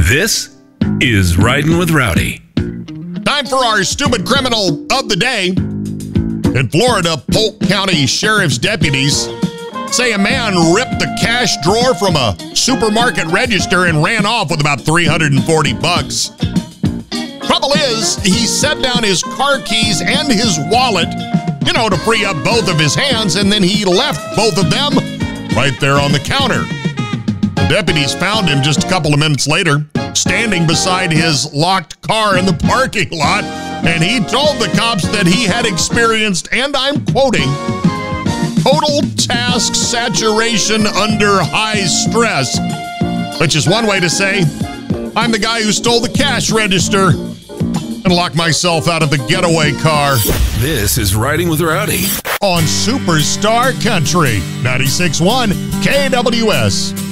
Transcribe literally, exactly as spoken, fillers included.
This is Riding with Rowdy. Time for our stupid criminal of the day. In Florida, Polk County Sheriff's deputies say a man ripped the cash drawer from a supermarket register and ran off with about three hundred forty bucks. Trouble is, he set down his car keys and his wallet, you know, to free up both of his hands, and then he left both of them right there on the counter. The deputies found him just a couple of minutes later, standing beside his locked car in the parking lot, and he told the cops that he had experienced, and I'm quoting, total task saturation under high stress, which is one way to say, I'm the guy who stole the cash register and locked myself out of the getaway car. This is Riding with Rowdy On Superstar Country, ninety-six point one K W S.